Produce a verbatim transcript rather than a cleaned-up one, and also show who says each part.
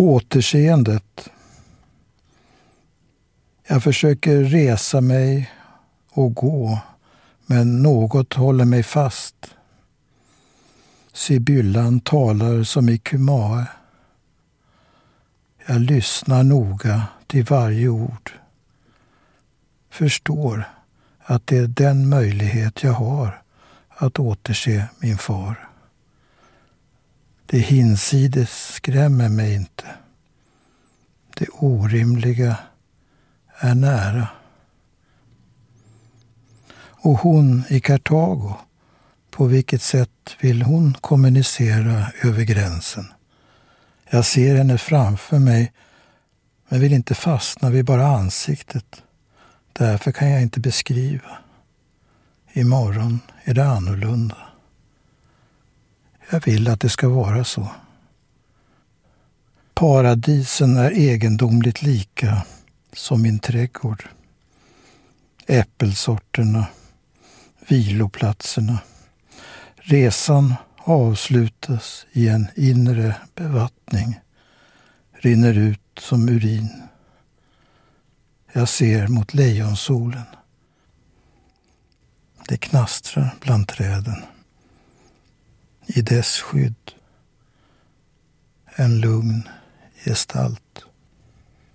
Speaker 1: Återseendet. Jag försöker resa mig och gå, men något håller mig fast. Sibyllan talar som i Kumae. Jag lyssnar noga till varje ord. Förstår att det är den möjlighet jag har att återse min far. Det hinsides skrämmer mig inte. Det orimliga är nära. Och hon i Kartago, på vilket sätt vill hon kommunicera över gränsen? Jag ser henne framför mig, men vill inte fastna vid bara ansiktet. Därför kan jag inte beskriva. Imorgon är det annorlunda. Jag vill att det ska vara så. Paradisen är egendomligt lika som min trädgård. Äppelsorterna, viloplatserna. Resan avslutas i en inre bevattning. Rinner ut som urin. Jag ser mot lejonsolen. Det knastrar bland träden. I dess skydd en lugn gestalt.